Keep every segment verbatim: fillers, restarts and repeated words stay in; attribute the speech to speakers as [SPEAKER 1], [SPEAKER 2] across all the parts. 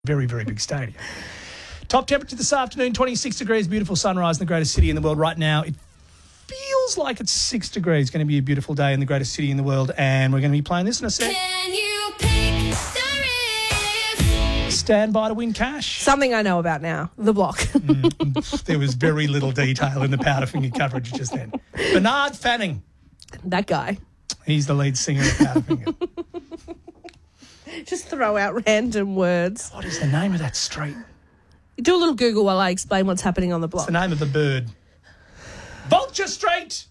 [SPEAKER 1] Very, very big stadium. Top temperature this afternoon, twenty-six degrees, beautiful sunrise in the greatest city in the world right now. It feels like it's six degrees. Going to be a beautiful day in the greatest city in the world, and we're going to be playing this in a sec.
[SPEAKER 2] Can you pick the riff?
[SPEAKER 1] Stand by to win cash.
[SPEAKER 3] Something I know about now, the block.
[SPEAKER 1] mm, there was very little detail in the Powderfinger coverage just then. Bernard Fanning.
[SPEAKER 3] That guy.
[SPEAKER 1] He's the lead singer of Powderfinger.
[SPEAKER 3] Just throw out random words.
[SPEAKER 1] What is the name of that street?
[SPEAKER 3] Do a little Google while I explain what's happening on the block.
[SPEAKER 1] What's the name of the bird? Vulture Street.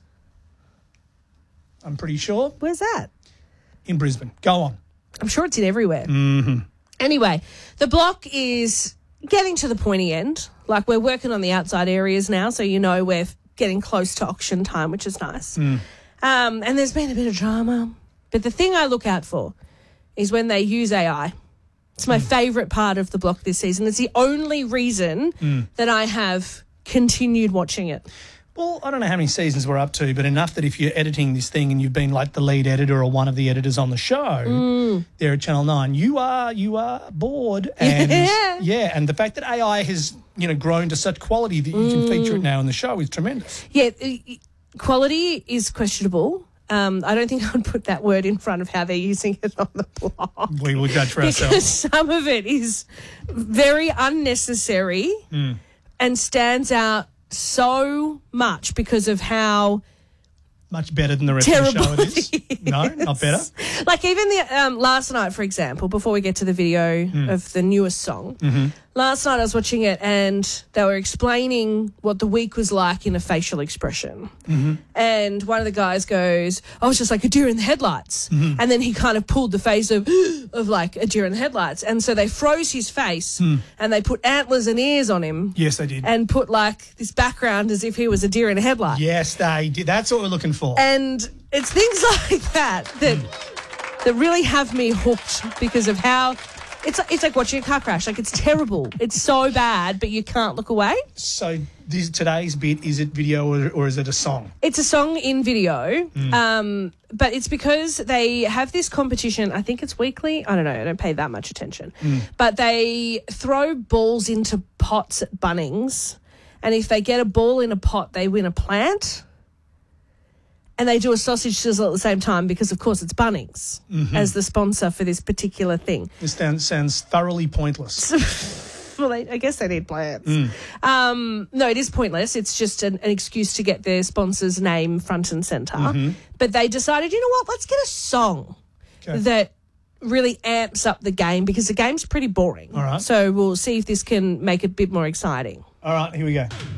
[SPEAKER 1] I'm pretty sure.
[SPEAKER 3] Where's that?
[SPEAKER 1] In Brisbane. Go on.
[SPEAKER 3] I'm sure it's in everywhere.
[SPEAKER 1] Mm-hmm.
[SPEAKER 3] Anyway, the block is getting to the pointy end. Like, we're working on the outside areas now, so you know we're getting close to auction time, which is nice.
[SPEAKER 1] Mm.
[SPEAKER 3] Um, and there's been a bit of drama. But the thing I look out for is when they use A I. It's my mm. favourite part of the block this season. It's the only reason mm. that I have continued watching it.
[SPEAKER 1] Well, I don't know how many seasons we're up to, but enough that if you're editing this thing and you've been like the lead editor or one of the editors on the show
[SPEAKER 3] mm.
[SPEAKER 1] there at Channel nine, you are you are bored. And
[SPEAKER 3] yeah.
[SPEAKER 1] yeah, and the fact that A I has, you know, grown to such quality that you
[SPEAKER 3] mm.
[SPEAKER 1] can feature it now in the show is tremendous.
[SPEAKER 3] Yeah, quality is questionable. Um, I don't think I would put that word in front of how they're using it on the blog.
[SPEAKER 1] We will judge for
[SPEAKER 3] because
[SPEAKER 1] ourselves.
[SPEAKER 3] Some of it is very unnecessary
[SPEAKER 1] mm.
[SPEAKER 3] and stands out so much because of how
[SPEAKER 1] much better than the rest
[SPEAKER 3] terrible
[SPEAKER 1] of the show it is.
[SPEAKER 3] It is.
[SPEAKER 1] No, not better.
[SPEAKER 3] Like even the um, last night, for example, before we get to the video
[SPEAKER 1] mm.
[SPEAKER 3] of the newest song,
[SPEAKER 1] mm-hmm.
[SPEAKER 3] last night I was watching it and they were explaining what the week was like in a facial expression.
[SPEAKER 1] Mm-hmm.
[SPEAKER 3] And one of the guys goes, I was just like a deer in the headlights.
[SPEAKER 1] Mm-hmm.
[SPEAKER 3] And then he kind of pulled the face of, of like a deer in the headlights. And so they froze his face
[SPEAKER 1] mm. and
[SPEAKER 3] they put antlers and ears on him.
[SPEAKER 1] Yes, they did.
[SPEAKER 3] And put like this background as if he was a deer in a headlight.
[SPEAKER 1] Yes, they did. That's what we're looking for.
[SPEAKER 3] And it's things like that that mm. that really have me hooked because of how it's it's like watching a car crash. Like, it's terrible. It's so bad, but you can't look away.
[SPEAKER 1] So this today's bit, is it video or, or is it a song?
[SPEAKER 3] It's a song in video,
[SPEAKER 1] mm.
[SPEAKER 3] um, but it's because they have this competition. I think it's weekly. I don't know. I don't pay that much attention.
[SPEAKER 1] Mm.
[SPEAKER 3] But they throw balls into pots at Bunnings, and if they get a ball in a pot, they win a plant. And they do a sausage sizzle at the same time because, of course, it's Bunnings
[SPEAKER 1] mm-hmm.
[SPEAKER 3] as the sponsor for this particular thing.
[SPEAKER 1] This sounds, sounds thoroughly pointless.
[SPEAKER 3] Well, they, I guess they need plans.
[SPEAKER 1] Mm.
[SPEAKER 3] Um, no, it is pointless. It's just an, an excuse to get their sponsor's name front and centre.
[SPEAKER 1] Mm-hmm.
[SPEAKER 3] But they decided, you know what, let's get a song
[SPEAKER 1] okay.
[SPEAKER 3] that really amps up the game because the game's pretty boring.
[SPEAKER 1] All right.
[SPEAKER 3] So we'll see if this can make it a bit more exciting.
[SPEAKER 1] All right, here we go.